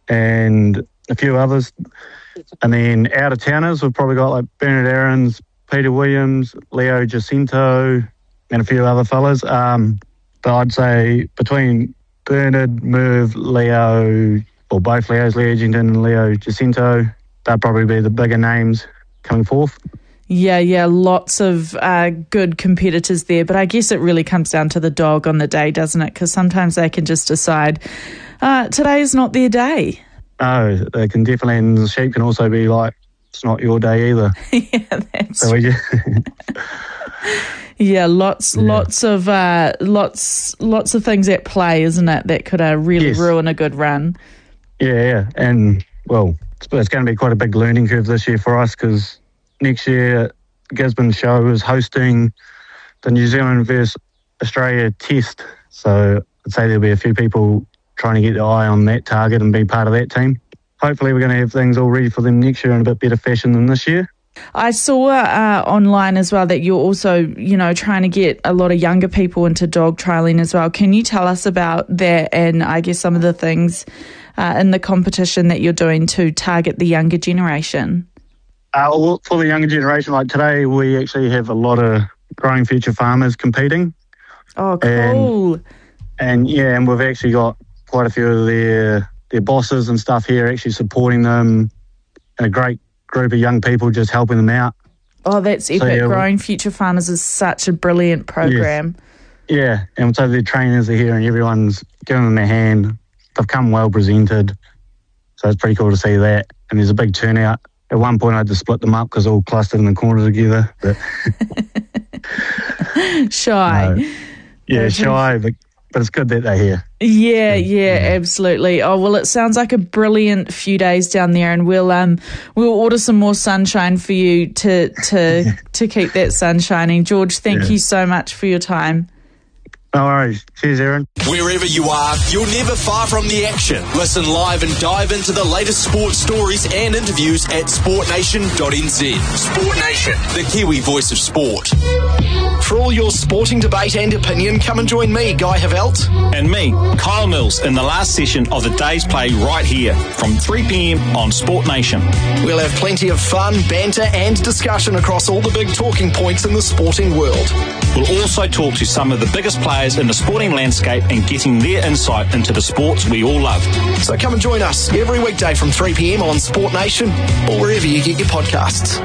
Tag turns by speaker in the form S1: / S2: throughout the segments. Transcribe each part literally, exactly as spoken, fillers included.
S1: and a few others. And then out-of-towners, we've probably got like Bernard Aarons, Peter Williams, Leo Jacinto, and a few other fellas. Um, but I'd say between Bernard, Merv, Leo, or both Leos, Leo Edgington and Leo Jacinto, they'd probably be the bigger names coming forth.
S2: Yeah, yeah, lots of uh, good competitors there. But I guess it really comes down to the dog on the day, doesn't it? Because sometimes they can just decide, uh, today is not their day.
S1: Oh, they can definitely, and the sheep can also be like, it's not your day either.
S2: Yeah, that's
S1: so we just
S2: yeah, lots, yeah. lots of, uh, lots, lots of things at play, isn't it? That could uh, really yes. ruin a good run.
S1: Yeah, yeah, and well, it's, it's going to be quite a big learning curve this year for us because next year Gisborne Show is hosting the New Zealand versus Australia Test, so I'd say there'll be a few people trying to get their eye on that target and be part of that team. Hopefully we're going to have things all ready for them next year in a bit better fashion than this year.
S2: I saw uh, online as well that you're also, you know, trying to get a lot of younger people into dog trialling as well. Can you tell us about that and I guess some of the things uh, in the competition that you're doing to target the younger generation?
S1: Uh, well, for the younger generation, like today, we actually have a lot of growing future farmers competing.
S2: Oh, cool.
S1: And, and yeah, and we've actually got quite a few of their their bosses and stuff here actually supporting them, and a great group of young people just helping them out.
S2: Oh, that's epic. So, yeah, Growing Future Farmers is such a brilliant program.
S1: Yes. Yeah, and so the trainers are here and everyone's giving them a hand. They've come well presented, so it's pretty cool to see that. And there's a big turnout. At one point I had to split them up because they're all clustered in the corner together. But
S2: shy.
S1: No. Yeah, shy, but But it's good that they're here.
S2: Yeah, yeah, absolutely. Oh, well, it sounds like a brilliant few days down there, and we'll um we'll order some more sunshine for you to to to keep that sun shining. George, thank yeah. you so much for your time.
S1: No worries. Cheers, Aaron.
S3: Wherever you are, you're never far from the action. Listen live and dive into the latest sports stories and interviews at sport nation dot n z. Sport Nation, the Kiwi voice of sport. For all your sporting debate and opinion, come and join me, Guy Havelt.
S4: And me, Kyle Mills, in the last session of the day's play right here from three p.m. on Sport Nation.
S3: We'll have plenty of fun, banter and discussion across all the big talking points in the sporting world.
S4: We'll also talk to some of the biggest players in the sporting landscape and getting their insight into the sports we all love.
S3: So come and join us every weekday from three p.m. on Sport Nation or wherever you get your podcasts.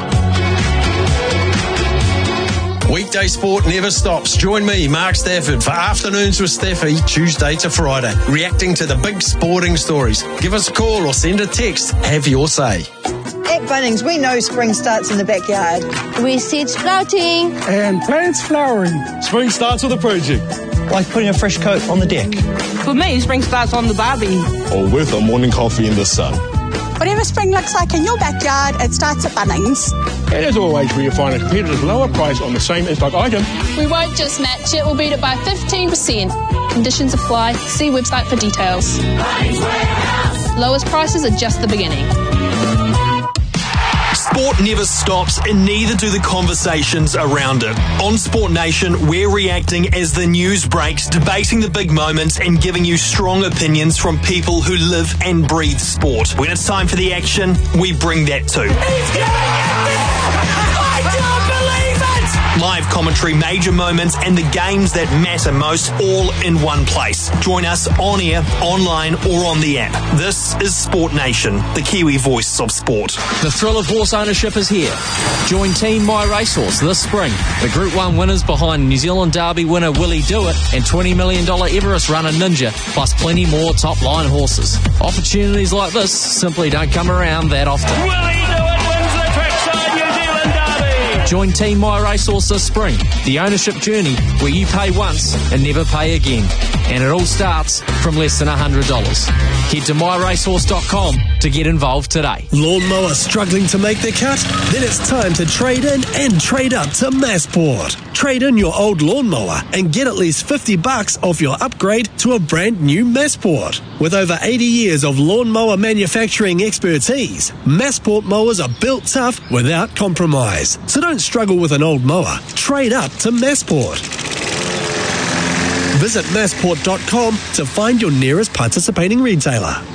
S5: Weekday sport never stops. Join me, Mark Stafford, for Afternoons with Staffy, Tuesday to Friday, reacting to the big sporting stories. Give us a call or send a text. Have your say.
S6: At Bunnings, we know spring starts in the backyard.
S7: With seeds sprouting.
S8: And plants flowering.
S9: Spring starts with a project.
S10: Like putting a fresh coat on the deck.
S11: For me, spring starts on the barbie.
S9: Or with a morning coffee in the sun.
S12: Whatever spring looks like in your backyard, it starts at Bunnings.
S8: And as always, where you find a competitor's lower price on the same in-stock item.
S13: We won't just match it, we'll beat it by fifteen percent. Conditions apply. See website for details. Lowest prices are just the beginning.
S3: Sport never stops, and neither do the conversations around it. On Sport Nation, we're reacting as the news breaks, debating the big moments and giving you strong opinions from people who live and breathe sport. When it's time for the action, we bring that too.
S14: He's getting it there! I don't believe it!
S3: Live commentary, major moments and the games that matter most, all in one place. Join us on air, online or on the app. This is Sport Nation, the Kiwi voice of sport.
S15: The thrill of horse ownership is here. Join Team My Racehorse this spring. The Group one winners behind New Zealand Derby winner Willie Dewitt and twenty million dollars Everest runner Ninja, plus plenty more top-line horses. Opportunities like this simply don't come around that often.
S14: Willie Dewitt wins the Trackside New Zealand Derby.
S15: Join Team My Racehorse this spring. The ownership journey where you pay once and never pay again. And it all starts from less than one hundred dollars. Head to my racehorse dot com to get involved today.
S16: Lawnmower struggling to make the cut? Then it's time to trade in and trade up to Massport. Trade in your old lawnmower and get at least fifty bucks off your upgrade to a brand new Massport. With over eighty years of lawnmower manufacturing expertise, Massport mowers are built tough without compromise. So don't struggle with an old mower. Trade up to Massport. Visit massport dot com to find your nearest participating retailer.